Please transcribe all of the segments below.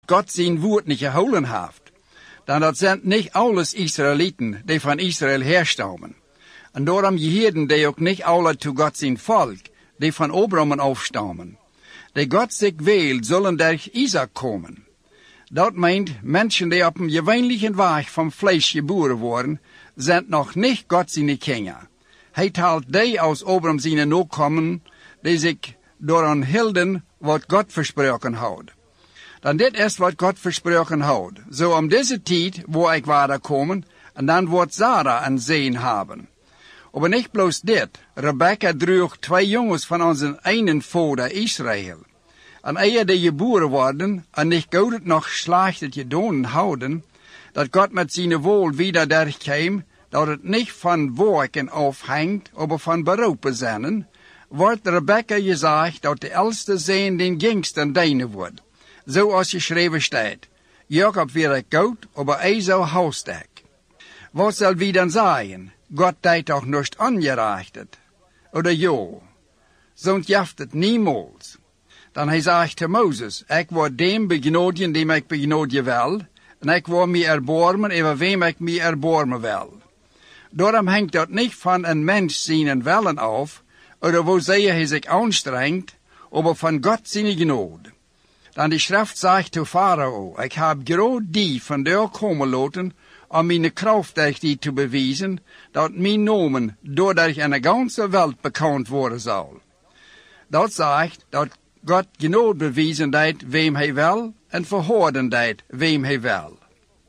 Gott zijn woord niet gehouden heeft. Dan dat zijn niet alles Israëlieten die van Israël herstammen. En daarom gehören die ook niet alle zu Gott zijn volk, die van Abraham afstammen. Die Gott zich wil, zullen durch Isaac komen. Dat meint, mensen die op een gewöhnlichen weg van vlees geboren worden, zijn nog niet Gott zijn Kinder. Hij taalt die aus Abraham zijn nakomen, die zich daaraan hielden wat God versproken had. Dan dit is wat God versproken had. Zo om deze tijd waar ik waarde komen, en dan wordt Sarah een zoon hebben. Maar niet bloos dit. Rebecca droeg 2 jongens van onze ene vader Israël. En eer die geboren worden, en niet goed het nog slecht het gedaan houden, dat God met zijn woord wieder derkwam, dat het niet van werken afhangt, maar van beroepen zijn, wordt Rebecca gezegd dat de oudste zoon den jongsten deine wordt. Zoals geschreven staat. Jacob werd goud, maar Esau haustek. Wat zal wie dan zeggen? God deed toch niet ongerechtigd? Oder ja? Zo'n jaft het niemals. Dan hij zegt te Mozes, ik word dem begnodigen die ik begnodigen wil, en ik word mij erbarmen over wem ik mij erbarmen wil. Daarom hangt dat niet van een mens zijn willen af, oder wozeer hij zich aanstrengt, maar van God zijn genade. Dan de schrift zegt te Farao, ik heb groot die van daar komen laten, om mijn kracht durch die te bewijzen, dat mijn naam doordat in de ganze wereld bekend worden zal. Dat zegt dat God genade bewijzen deed wem hij wil, en verhoorden deed wem hij wil.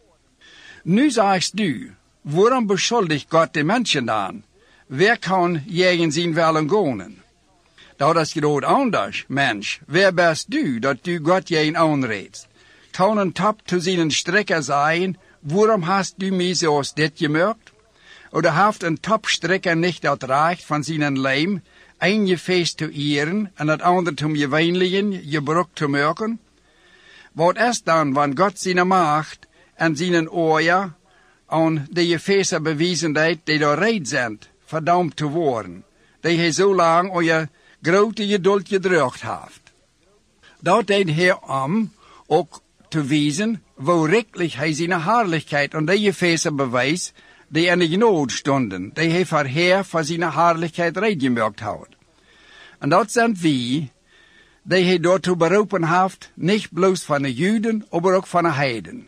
Nu zegt u, waarom beschuldigt God de mensen dan? Wer kan tegen zijn willen gaan? Dat is groot anders, mens. Wer bist du, dat du God jeen aanreedst? Kan een top te zijn strekker zijn, waarom hast du mij zoals dit gemaakt? Oder heeft een topstrekker niet dat recht van zijn leem, een je feest te eren en het andere om je weinlichen gebruik te maken? Wat is dan, wanneer God zijn macht en zijn oor aan de feesten bewijzen deed, die door reed zijn, verdampt te worden, die hij zo lang aan je grote geduld gedrukt heeft. Dat deed hij om ook te wijzen, hoe rijkelijk hij zijn heerlijkheid aan die feesten bewijst, die in de genade stonden, die hij voor Heer voor zijn heerlijkheid reedgemaakt had. En dat zijn wie, die hij daartoe beroepen heeft, niet bloos van de Juden, maar ook van de heiden.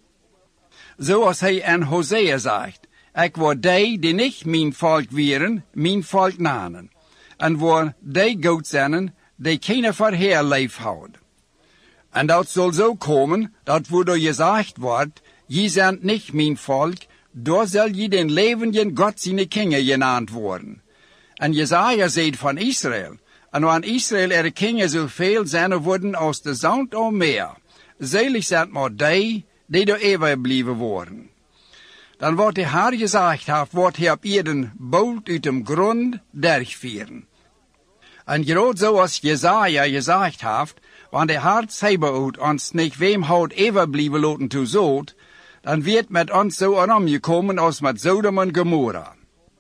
Zoals hij in Hosea zegt, ik word die niet mijn volk wieren, mijn volk nanen. En waar die goed zijn, die keine voor Heer leef houden. En dat zal zo komen, dat waardoor gezegd wordt, je zijt niet mijn volk, door zal je den levenden God zijn Kinder genaamd worden. En Jesaja zegt van Israël, en wanneer Israël er Kinder zoveel zijn worden als de zand of meer, zelig zijn maar die door eeuwig blijven worden. Dan wordt de Heer gezegd, wordt hij op ieder boot uit de grond dergvieren. En groot zoals Jesaja gezegd heeft, wanneer de Heer Zebaoth ons niet wem houdt eeuwig blijven laten toe zout, dan wird met ons zo omgekomen als met Sodom en Gomorra.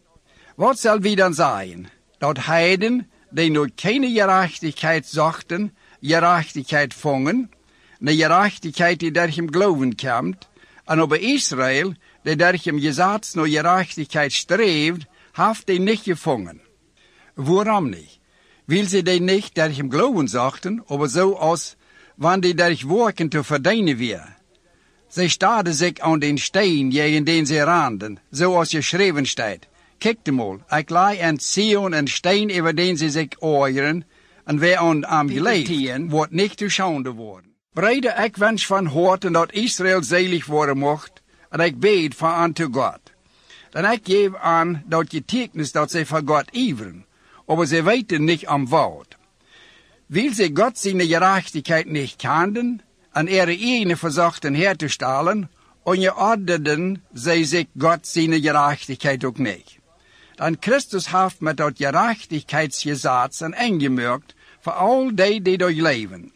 Wat zal wie dan zijn? Dat heiden, die nooit keine gerechtigheid zochten, gerechtigheid vongen, de gerechtigheid die durch hem geloven komt, en over Israël, die durch hem gezats naar gerechtigheid streeft, heeft die niet gevangen. Waarom niet? Wil ze die niet durch hem geloven zochten, aber zo als wanneer die durch werken te verdienen weer. Zij staden zich aan den steen, tegen den ze randen, zoals geschreven staat. Kijk mal, ik lei aan Sion een steen over den ze zich oeieren, en wie aan hem geleefd, wordt niet te schande worden. Breide ik wens van harte dat Israël zelig worden mocht, en ik bid van unto God. Dan ik geef aan dat je tekens dat zij voor God iveren, aber ze weten niet am woord. Wil ze God zijn gerechtigheid niet kenden, en ene verzochten herzustellen, en je ordenden zij zich God zijn gerechtigheid ook niet. Dan Christus heeft met dat gerechtigheidsgesetz en ingemerkt voor al die door leven.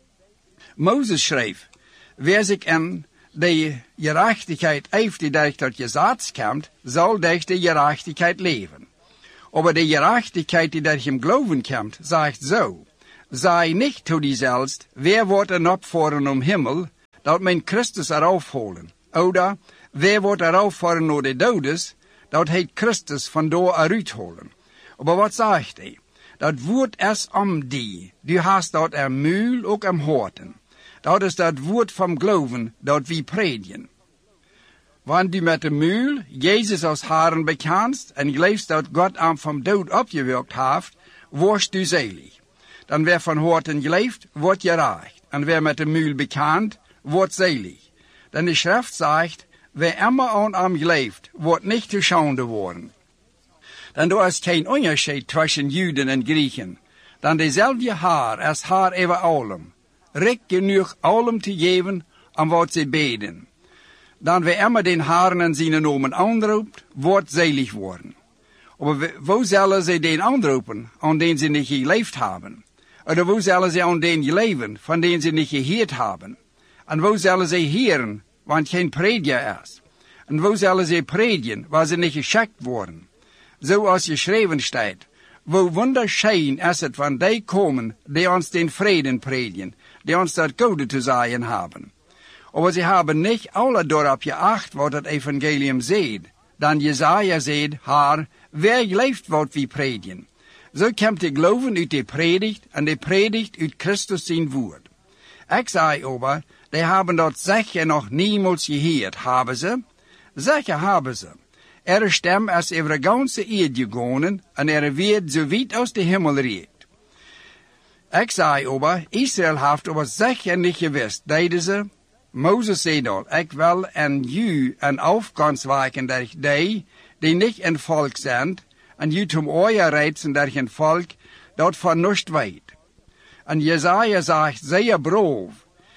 Mozes schreef, wer zich in de gerechtigheid heeft die durch dat gesetz komt, zal durch de gerechtigheid leven. Aber de gerechtigheid die durch hem geloven komt, zegt zo, sei nicht zu dir selbst, wer wordt een opvoeren Himmel, dat men Christus eraufholen. Oder, wer wordt eraufvallen door de dodes, dat heet Christus vandoor eruitholen. Aber wat zegt hij? Dat woord is om die. Du hast dat muil ook am horten. Dat is dat woord van geloven dat we predigen. Wanneer du met de muil Jezus als Herren bekennst en geloofst dat God hem van dood opgewekt heeft, word du selig. Dan wer van horten gelooft, wordt gerecht. En wer met de muil bekent, wordt selig. Denn de Schrift zegt, wer immer aan hem gelooft, wordt niet te schande worden. Dan er is geen onderscheid tussen Juden en Grieken. Dan dezelfde Heer is Heer over allem. Rijk genoeg allem te geven aan wat ze beden. Dan wer immer den Herren en zijn namen aanroept, wordt selig worden. Maar wo zullen ze den aanroepen, aan den ze niet geleefd hebben? Of wo zullen ze aan den leven, van den ze niet gehoord hebben? En wo zullen ze heren, want geen prediker is? En wo zullen ze predigen, waar ze niet geschikt worden? Zoals geschreven staat, wo wunderschijn is het van die komen, die ons den vreden predigen, die ons dat goede te zeggen hebben. Maar ze hebben niet alle daarop geacht wat het evangelium zegt. Dan Jesaja zegt, Heer, wer gelooft wat we predigen? Zo komt de geloven uit de predigt en de predigt uit Christus zijn woord. Ik zei aber, die hebben dat zeker nog niemals gehoord, hebben ze? Zeker hebben ze. Stem is over de ganze eerd gegaan en wird zo weit als de hemel reikt. Ik zei aber, Israël heeft aber zeker niet gewist, deden ze. Mozes zei dat, ik wil en u een afkomst wijken durch die niet een volk zijn, en u zum oor reizen durch een volk dat van niets weet. En Jesaja zegt zeer brav,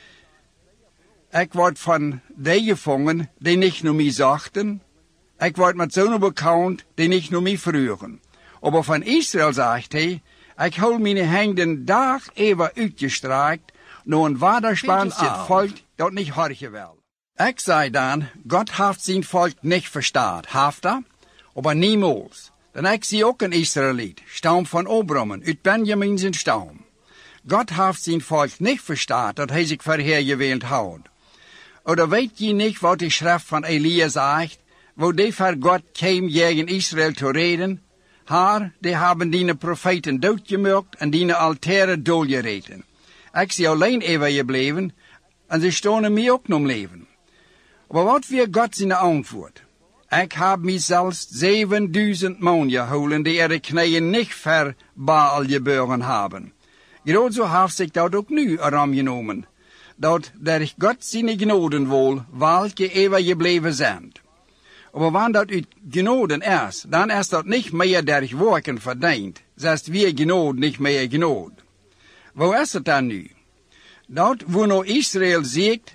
ik word van die gevangen, die niet naar mij zachten, ik word met zo'n bekend, die niet naar mij vroegen. Maar van Israël zegt hij, ik hou mijn handen dag even uitgestrekt, naar een waterspansje volk dat niet horchen wil. Ik zei dan, God heeft zijn volk niet verstaan, heeft hij? Maar niemals. Dan ik zie ook een Israëliet, stam van Abraham, uit Benjamin zijn stam. God heeft zijn volk niet verstaan, dat hij zich verheergeweeld houdt. Oder weet je niet wat de schrift van Elia zegt, wo die voor God kwam tegen Israël te reden? Haar, die hebben die profeten doodgemaakt en die altaren doodgereden. Ik zie alleen even gebleven, en ze stonden mij ook nog leven. Maar wat weer God zijn antwoord? Ik heb mijzelf 7000 man gehouden die de knieën niet ver Baal gebogen hebben. Groot zo heeft zich dat ook nu erom genomen, dat der God zijn genoden wil, welke even gebleven zijn. Maar wanneer dat uit genoden is, dan is dat niet meer der werken verdiend, zelfs weer genood niet meer genood. Wo is het dan nu? Dat wo nou Israël zegt,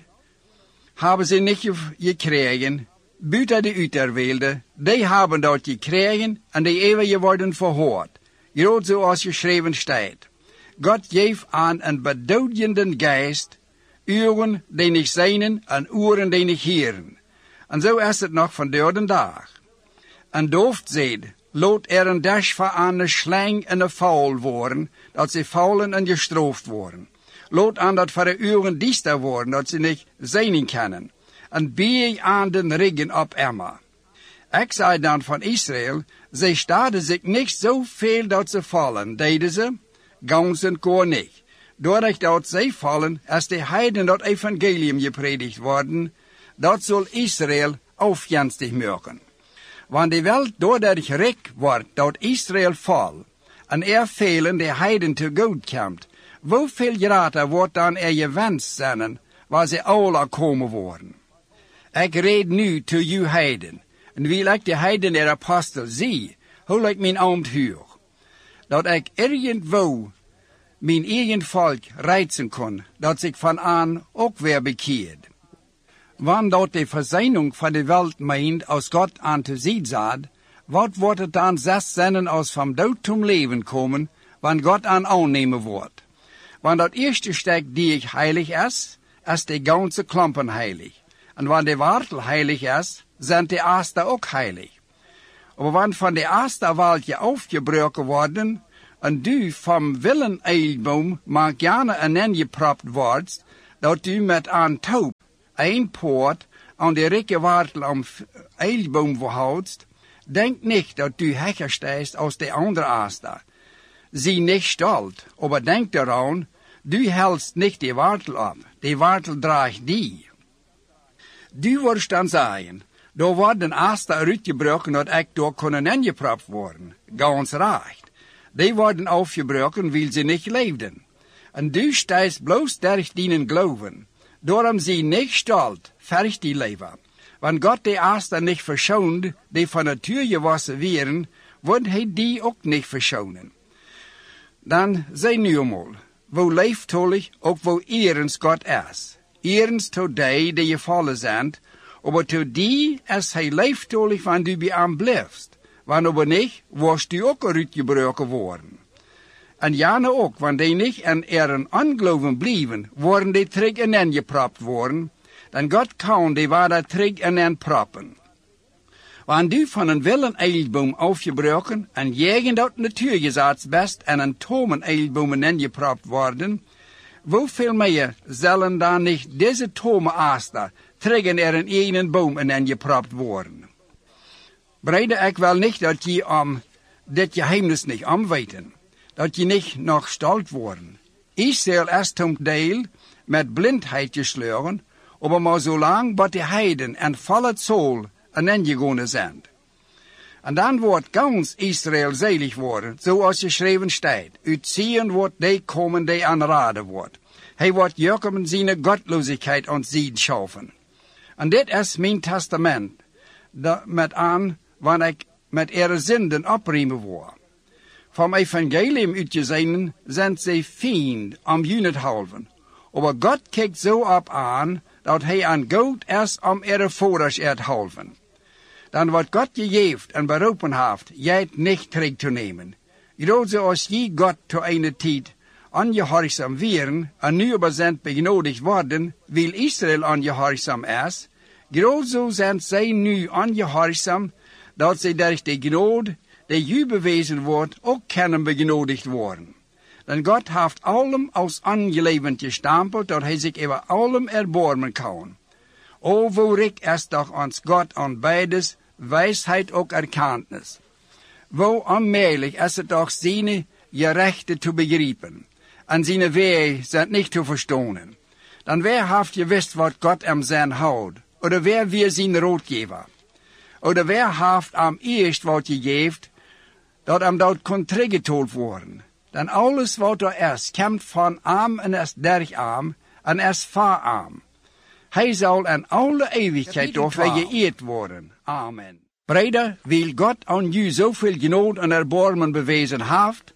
hebben ze niet gekregen, buiten de uiterwereld, die hebben dat gekregen en die even worden verhoord. Groot zoals geschreven staat. God geeft aan een bedoelende geest, uren die niet zijn en uren die niet heren. En zo is het nog vandaag de dag. En dooft zegt, laat een dash van aan de slang en de faul worden, dat ze faulen en gestraft worden. Laat aan dat voor de uren diester worden, dat ze niet zijn kunnen. En bier aan den regen op Emma. Ik zei dan van Israël, zij staden zich niet zoveel dat ze vallen, deden ze, gans en koor niet. Doordat dat zij vallen, is de heiden dat evangelium gepredigt worden, dat zal Israël aufjenstig maken. Want de welt doordat rijk wordt, dat Israël val, en velen de heiden te goed komt, hoeveel grater wordt dan gewenst zijn, waar ze alle komen worden. Ik reed nu tot u heiden, en wie ik de heiden der apostel zie, hoe ik mijn ambt huur, dat ik irgendwo mijn eigen volk reizen kon, dat zich van aan ook weer bekeerd. Wanneer dat de verzeining van de wereld meent als God aan te zien zat, wat wordt het dan zes zinnen als van dood zum leven komen, wanneer God aan aannemen wordt? Want dat eerste stuk die ik heilig is de ganze klompen heilig. En wanneer de wortel heilig is, zijn de aster ook heilig. Maar wanneer van de asterwaldje afgebroken worden, en du vom willen eilboom maar gerne en gepropt wordt, dat u met een touw een poort aan de rijke wortel am eilboom verhoudst, denk nicht, dat du hecher stehst als de andere Aster. Zie nicht stolz, aber denk daran, du hältst nicht die Wortel ab, die Wortel draagt die. Du wirst dan zeggen, da wordt een Aster uitgebroken dat ik door kunnen ingepropt worden. Ganz recht. Die worden aufgebroken, weil sie nicht leefden. En du stehst bloos durch dienen Glauben. Daarom zie nicht stolz, fertig die leven. Want Gott die Aster nicht verschont, die von Natur gewassen wären, wird hij die ook nicht verschonen. Dan zei nu eenmaal, wo leeftolig ook wo eerens Gott is. Eerens tot die die gevallen zijn, aber tot die is hij leeftolig van du bij hem blijft. Want aber niet, was du ook uitgebroken worden. En jane ook, want die niet en een ongeloven blijven, worden die terug in gepropt worden, dan God kan die waarde terug in proppen. Want du van een willen eilboom aufgebroken en jegen dat natuurgezaad best en een tomen eilbomen ingepropt worden, hoeveel meer zullen dan niet deze tome Aster terug in een boom ingepropt worden? Breide ik wel niet dat je dit geheimnis niet aanweten, dat je niet nog stolz worden. Israël is zum deel met blindheid gesleuren, aber maar zolang wat de heiden en vallen zool en ingegonen zijn. En dan wordt gans Israël zelig worden, zoals geschreven staat. Uitziehen wordt die komen die aanraden wordt. Hij wordt Jacob zijn godloosheid aan zien schaffen. En dit is mijn testament, met aan, wanneer ik met ihre zinden opriemen word. Vom evangelium uitgezien zijn zij fiend om junet halven. Aber Gott kijkt zo op aan, dat hij aan goed is om ihre voeders te halven. Dan wat Gott gegeven en beroepen heeft, jij het niet terug te nemen. Groot zoals je God te eine tijd ongehoorzaam wären en nu aber zijn begenodigd worden, wil Israël ongehoorzaam is, groot zo zijn zij nu ongehoorzaam, dat zij door de genade die u bewezen wordt, ook kunnen begenodigd worden. Dan God heeft allem als ongelevend gestampeld, dat hij zich over allem erbarmen kan. O, wo rik is toch ons God aan beides, wijsheid ook erkenntnis. Wo onmogelijk is het toch zijn gerechte te begrijpen, en zijn wegen zijn niet te verstaan. Dan wer heeft gewist wat God hem zijn houdt, oder wer weer zijn roodgever? Oder wer heeft am eerst wat gegeven, dat hem dat kon teruggetold worden? Dan alles wat er is, komt van arm en is derg arm, en is vaar arm. Hij zal in alle eeuwigheid door geëerd worden. Amen. Breder, wil God aan u zoveel genade en erbarmen bewezen heeft,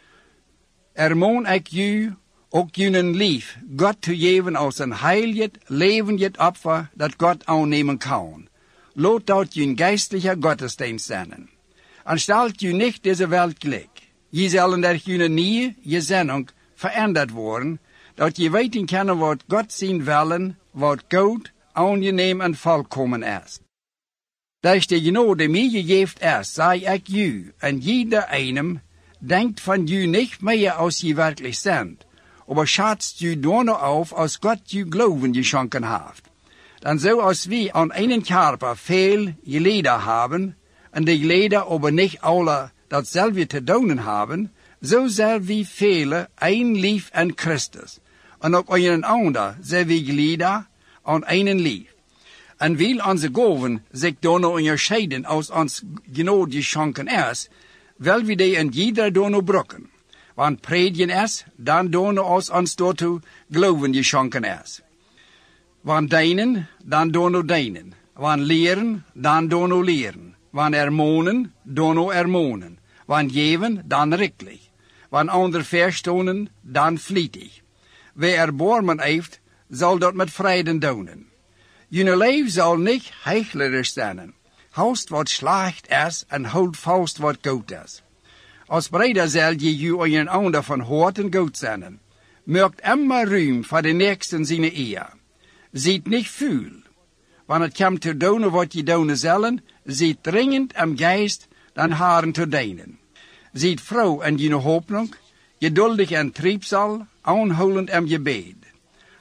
ermoon ik u ook jullie lief, God te geven als een heilig, levend offer dat God aannemen kan. Laat dat je een geistlicher Gottesdienst zijn. En stelt u niet deze welt gelijk. Je zullen door jullie nieuwe gezinnung veranderd worden, dat je weten kan wat God zijn willen, wat goed, aangenaam en volkomen is. Durch de genade mij gegeven is, zei ik u, en jeder einem denkt van u niet meer als je werkelijk zijn, aber schatzt u daarna auf, als Gott u Glauben geschenken heeft. Dan zo als we aan einen Körper veel geleden hebben, en die geleden aber nicht alle datzelfde te doen hebben, zo zijn we vele een lief en Christus. En ook een ander zijn we geleden aan einen lief. En wil onze gaven zich daarna onderscheiden als ons genade geschenken is, wil we die in jeder daarna brokken. Want predigen is, dan daarna als ons daartoe geloven geschenken is. Want deinen, dan daarna deinen. Want leren, dan daarna leren. Want ermonen, daarna ermonen. Want geven, dan rikkelijk. Want ander verstonen, dan vlietig. Wie erbarmen heeft, zal dat met vrede doen. Jullie leven zal niet hechlerisch zijn. Houst wat slecht is en houd vast wat goed is. Als breder zal je een ander van hart en goed zijn. Merkt immer ruim voor de nächsten zijn eer. Ziet niet vuil. Wanneer het komt te doen wat je doen zullen, ziet dringend am geest dan haren te dienen. Ziet vrouw en je hoopnung, geduldig en triebsal, aanhoudend am gebed.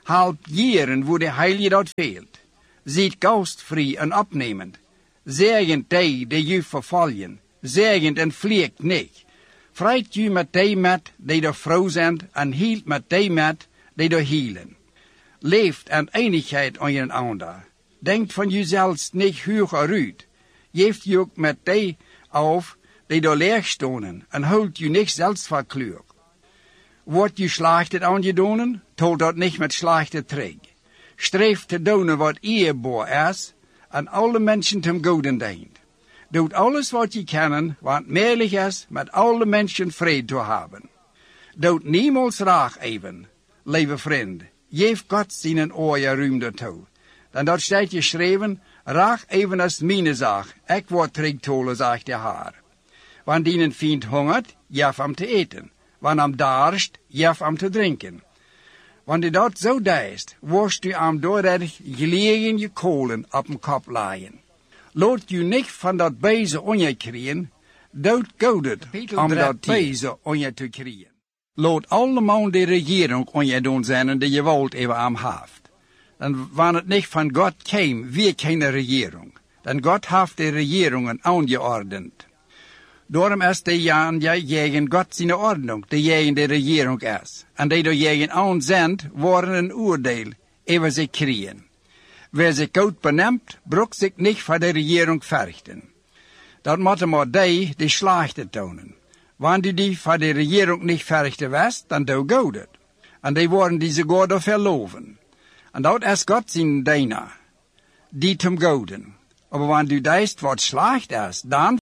halb jaren wo de heilige dat veelt. Ziet gastvrij en opnemend. Zegend die je vervolgen. Zegend en vliegt niet. Vreit je met die met die door vrouw zijn en hield met die met die door hielen. Leeft aan eenigheid aan je ander. Denkt van jezelf niet hoger uit. Geeft je ook met die auf die door leeg stonen en houdt je niet zelfs verkleur. Wordt je slachtet aan je donen, tolt dat niet met slachte terug. Streef te doen wat eerbaar is en alle mensen ten goede dient. Doet alles wat je kan, wat meerlijk is met alle mensen vrede te hebben. Doet niemals raag even, lieve vriend. Geef God zijn oor ruimte toe. Dan dat staat geschreven, raag even als mijn zaak, ik word terugtolen, zegt de Heer. Want die een vriend hongert, geef hem te eten. Want hem dorst, geef hem te drinken. Want die dat zo deist, worst u hem doordat gelegen je kolen op een kop laaien. Laat u niet van dat bezen on je krijgen, dood godet om dat bezen on je te krijgen. Laat allemaal de regering on je doen zijn en de je wilt even hem heeft. Dan wanneer het niet van God kwam, wie geen regering. Dan God heeft de regeringen aangeordend. Daarom is de Jan tegen God zijn ordnung, die tegen de regering is. En die door tegen aanzendt, worden een oordeel over zich krijgen. Wer zich goed beneemt, broekt zich niet voor de regering verrichten. Dat moeten maar die slachten tonen. Wanneer die voor de regering niet verrichten was, dan doe God het. En die worden die sogar door verloven. En dat is God zijn dienaar, die tem goden. Maar wanneer du deist wat slacht is, dan